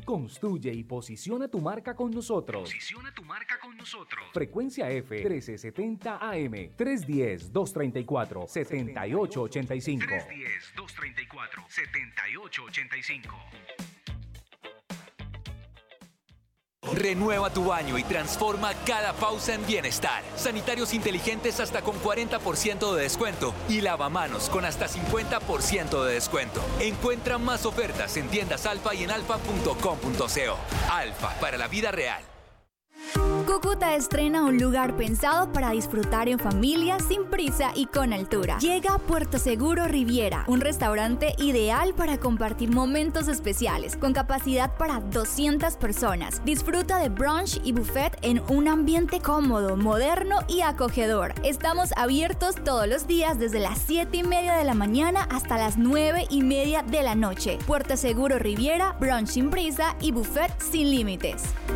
Construye y posiciona tu marca con nosotros. Frecuencia F 1370 AM 310-234-7885. 310-234-7885. Renueva tu baño y transforma cada pausa en bienestar. Sanitarios inteligentes hasta con 40% de descuento y lavamanos con hasta 50% de descuento. Encuentra más ofertas en tiendas Alfa y en alfa.com.co. Alfa, para la vida real. Cúcuta estrena un lugar pensado para disfrutar en familia, sin prisa y con altura. Llega Puerto Seguro Riviera, un restaurante ideal para compartir momentos especiales, con capacidad para 200 personas. Disfruta de brunch y buffet en un ambiente cómodo, moderno y acogedor. Estamos abiertos todos los días desde las 7:30 de la mañana hasta las 9:30 de la noche. Puerto Seguro Riviera, brunch sin prisa y buffet sin límites.